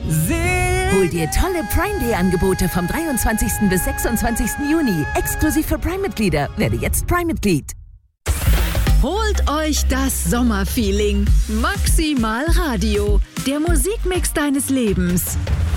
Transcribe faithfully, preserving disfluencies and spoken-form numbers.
Hol dir tolle Prime Day Angebote vom dreiundzwanzigsten bis sechsundzwanzigsten Juni. Exklusiv für Prime-Mitglieder. Werde jetzt Prime-Mitglied. Holt euch das Sommerfeeling. Maximal Radio. Der Musikmix deines Lebens.